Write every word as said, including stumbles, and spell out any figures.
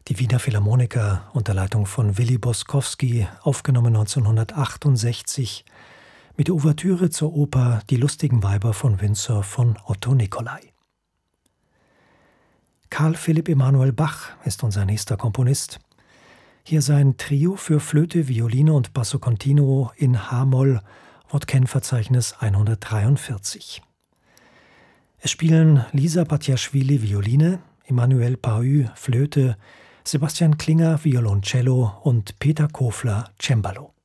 Die Wiener Philharmoniker unter Leitung von Willy Boskowski, aufgenommen neunzehnhundertachtundsechzig, mit der Ouvertüre zur Oper Die lustigen Weiber von Windsor von Otto Nicolai. Karl Philipp Emanuel Bach ist unser nächster Komponist. Hier sein Trio für Flöte, Violine und Basso Continuo in H-Moll, Wort-Ken-Verzeichnis hundertdreiundvierzig. Es spielen Lisa Batjaschwili Violine, Emmanuel Pahü Flöte, Sebastian Klinger Violoncello und Peter Kofler Cembalo.